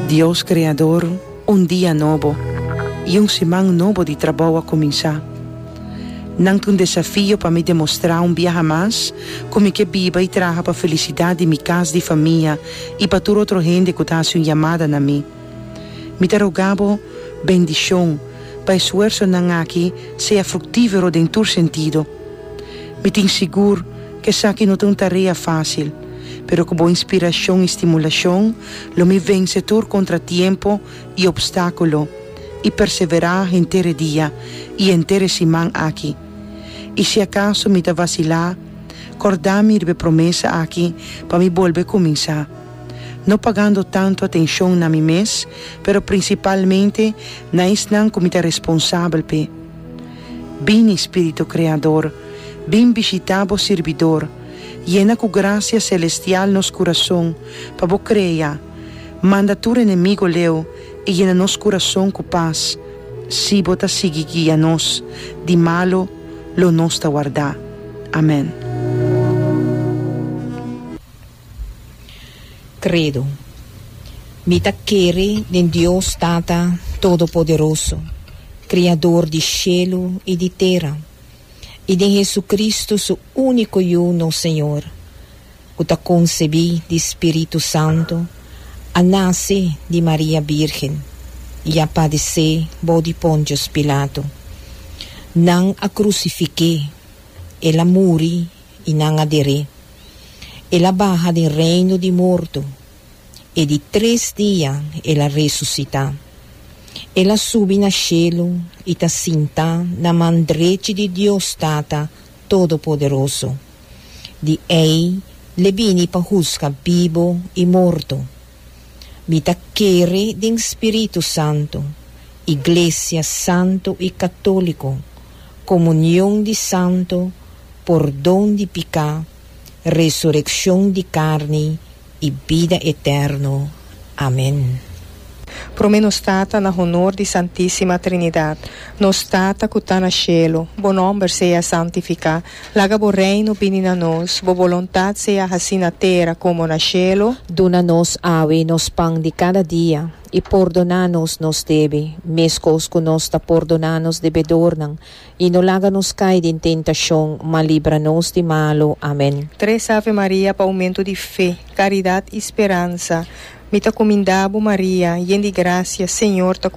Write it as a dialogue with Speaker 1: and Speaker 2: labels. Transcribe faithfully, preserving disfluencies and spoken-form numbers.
Speaker 1: Deus Criador, um dia novo e um semana novo de trabalho a começar. Não um desafio para me demonstrar um dia mais como que viva e traga para a felicidade de minha casa de família e para toda outra gente que está sendo chamada na mim. Me rogavo bendição para o esforço não aqui seja frutífero em todo sentido. Me tenho seguro que essa aqui não é uma tarefa fácil, pero com boa inspiração e estimulação, lo me vence todo contratiempo e obstáculo e perseverar inteiro dia e inteiro semana aqui. E se acaso me da vacilar, acordar-me de promessa aqui para me volver a começar. Não pagando tanto atenção na mim mesmo, pero principalmente na isnan como me responsável pe. Bem Espírito Criador, bem visitado servidor, llena com graça celestial nos coração, para vo creia. Manda tu inimigo leu e llena nos coração com paz. Si bota sigi guia nos, de malo lo nos ta guardar. Amém.
Speaker 2: Credo. Mi taccheri in Deus Tata Todo-Poderoso, Criador de cielo e de terra, e de Jesus Cristo, su único e uno Senhor, que ta concebi de Espírito Santo, a nasce de Maria Virgem, e a padecer bo de Pontius Pilato. Nang a crucifique, ela muri e nang adere. Ela baja del reino de morto, e de três dias ela ressuscita. Ela sube na cielo e ta sinta na mandrete de Deus Tata Todo-Poderoso. De ei le vini pa juzga vivo e morto. Mi ta quere de Espírito Santo, Iglesia Santo e Católico, comunhão de santo, perdão de pecado, resurrección de carne e vida eterno. Amém.
Speaker 3: Promeno stata na honor di Santissima Trinidad, no stata cuta na cielo, bo nombre sea santificado, laga bo reino bini na nos, bo voluntad sea assim na terra como na cielo.
Speaker 2: Dona nos ave nos pão de cada dia, e perdonanos nos debe, mescos que nos ta perdonanos debedornan, e no laga nos cair em tentação, mas livra-nos de malo. Amém.
Speaker 3: Tres Ave Maria para aumento de fé, caridade e esperança. Mita comindabo Maria, e de graça, Senhor, ta